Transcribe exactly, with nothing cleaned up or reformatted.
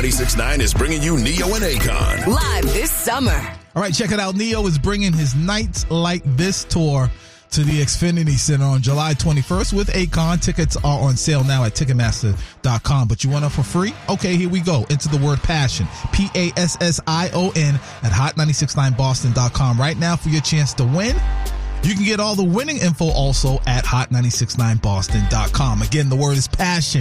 ninety-six point nine is bringing you Neo and Akon live this summer. All right, check it out. Neo is bringing his Nights Like This tour to the Xfinity Center on July twenty-first with Akon. Tickets are on sale now at Ticketmaster dot com. But you want them for free? Okay, here we go. Enter the word passion, P A S S I O N, at hot nine six nine boston dot com right now for your chance to win. You can get all the winning info also at hot nine six nine boston dot com. Again, the word is passion.